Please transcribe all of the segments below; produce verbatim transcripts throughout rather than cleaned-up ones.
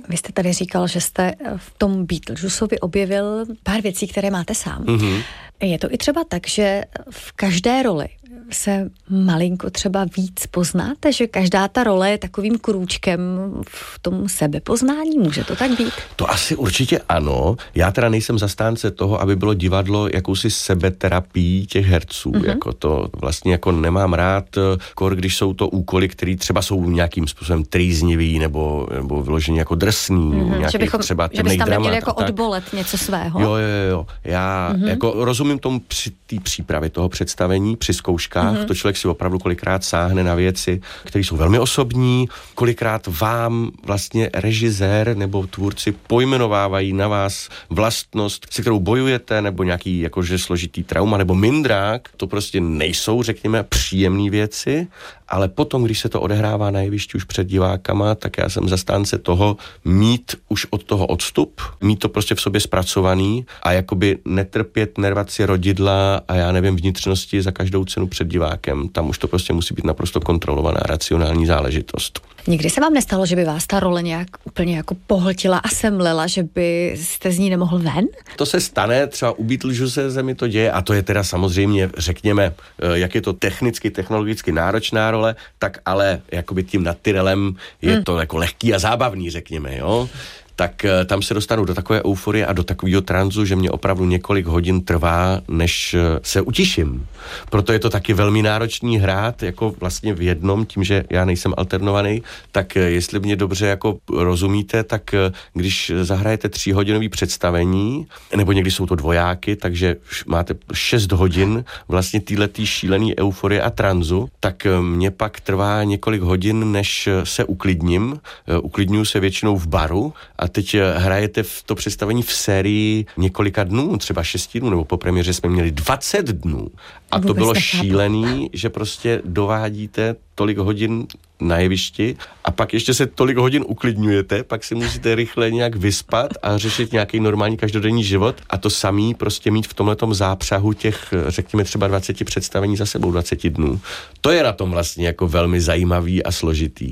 Vy jste tady říkal, že jste v tom Beetlejuiceovi objevil pár věcí, které máte sám. Mm-hmm. Je to i třeba tak, že v každé roli se malinko třeba víc poznáte, že každá ta role je takovým krůčkem v tom sebepoznání? Může to tak být? To asi určitě ano. Já teda nejsem zastánce toho, aby bylo divadlo jakousi sebeterapií těch herců. Mm-hmm. Jako to vlastně jako nemám rád, kor, když jsou to úkoly, které třeba jsou nějakým způsobem trýznivý nebo, nebo vyloženě jako drsný. Mm-hmm. Že bychom, třeba že byste tam neměli jako odbolet něco svého. Jo, jo, jo. Já mm-hmm. jako rozumím tomu při té přípravě toho představení, při zkouškách. Mm-hmm. To člověk si opravdu kolikrát sáhne na věci, které jsou velmi osobní, kolikrát vám vlastně režisér nebo tvůrci pojmenovávají na vás vlastnost, se kterou bojujete, nebo nějaký jakože složitý trauma, nebo mindrák. To prostě nejsou, řekněme, příjemné věci, ale potom, když se to odehrává na jevišti už před divákama, tak já jsem zastánce toho mít už od toho odstup, mít to prostě v sobě zpracovaný a jakoby netrpět, nervat si rodidla a já nevím, vnitřnosti za každou cenu před divákem. Tam už to prostě musí být naprosto kontrolovaná, racionální záležitost. Nikdy se vám nestalo, že by vás ta role nějak úplně jako pohltila a semlela, že byste z ní nemohl ven? To se stane, třeba u Beetlejuice se mi to děje a to je teda samozřejmě, řekněme, jak je to technicky, technologicky náročná role, tak ale jakoby tím nadtyrelem je hmm. to jako lehký a zábavný, řekněme, jo. Tak tam se dostanu do takové euforie a do takového tranzu, že mě opravdu několik hodin trvá, než se utiším. Proto je to taky velmi náročný hrát, jako vlastně v jednom, tím, že já nejsem alternovaný, tak jestli mě dobře jako rozumíte, tak když zahrajete tříhodinový představení, nebo někdy jsou to dvojáky, takže máte šest hodin vlastně týhletý šílený euforie a tranzu, tak mě pak trvá několik hodin, než se uklidním. Uklidňuju se většinou v baru a teď hrajete v to představení v sérii několika dnů, třeba šesti dnů, nebo po premiéře jsme měli dvacet dnů. A to bylo šílený, že prostě dovádíte tolik hodin na jevišti a pak ještě se tolik hodin uklidňujete, pak si musíte rychle nějak vyspat a řešit nějaký normální každodenní život a to samý prostě mít v tomhletom zápřahu těch, řekněme třeba dvaceti představení za sebou, dvaceti dnů. To je na tom vlastně jako velmi zajímavý a složitý.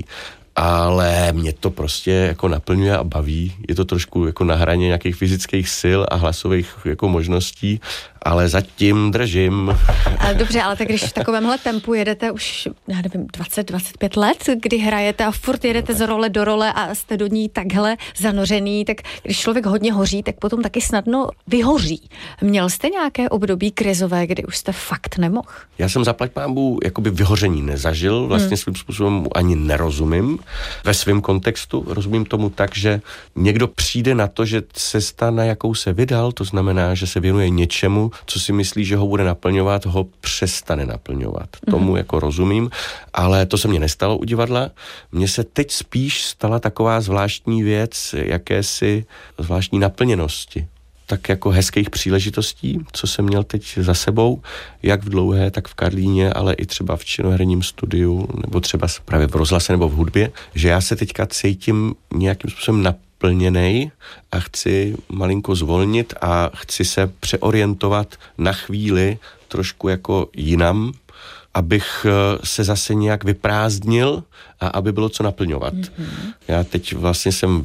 Ale mě to prostě jako naplňuje a baví. Je to trošku jako na hraně nějakých fyzických sil a hlasových jako možností, ale zatím držím. Dobře, ale tak když v takovémhle tempu jedete už, já nevím, dvacet dvacet pět let, kdy hrajete a furt jedete z role do role a jste do ní takhle zanořený, tak když člověk hodně hoří, tak potom taky snadno vyhoří. Měl jste nějaké období krizové, kdy už jste fakt nemohl? Já jsem zaplať pánbůh jakoby vyhoření nezažil, vlastně hmm. svým způsobem ani nerozumím. Ve svém kontextu rozumím tomu tak, že někdo přijde na to, že cesta, na jakou se vydal, to znamená, že se věnuje něčemu, co si myslí, že ho bude naplňovat, ho přestane naplňovat. Mm-hmm. Tomu jako rozumím, ale to se mně nestalo u divadla. Mně se teď spíš stala taková zvláštní věc, jakési zvláštní naplněnosti. Tak jako hezkých příležitostí, co jsem měl teď za sebou, jak v Dlouhé, tak v Karlíně, ale i třeba v činoherním studiu, nebo třeba právě v rozhlase nebo v hudbě, že já se teďka cítím nějakým způsobem naplněnej a chci malinko zvolnit a chci se přeorientovat na chvíli trošku jako jinam, abych se zase nějak vyprázdnil a aby bylo co naplňovat. Mm-hmm. Já teď vlastně jsem